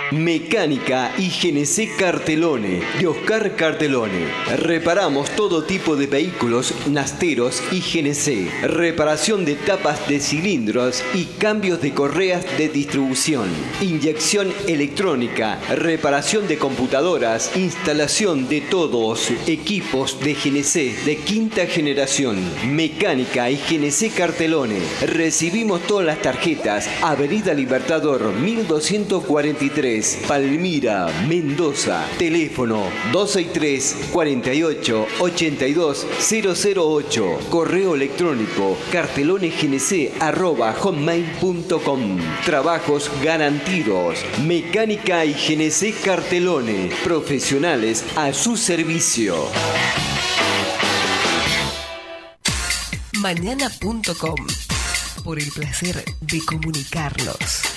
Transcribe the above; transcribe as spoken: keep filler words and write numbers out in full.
Mecánica y G N C Cartelone, de Oscar Cartelone. Reparamos todo tipo de vehículos, nasteros y G N C. Reparación de tapas de cilindros y cambios de correas de distribución. Inyección electrónica, reparación de computadoras, instalación de todos equipos de G N C de quinta generación. Mecánica y G N C Cartelone. Recibimos todas las tarjetas. Avenida Libertador mil doscientos cuarenta y tres, Palmira, Mendoza. Teléfono dos seis tres, cuarenta y ocho, ochenta y dos cero cero ocho. Correo electrónico cartelonegnc arroba hotmail punto com. Trabajos garantidos. Mecánica y G N C Cartelone. Profesionales a su servicio. Mañana punto com. Por el placer de comunicarnos.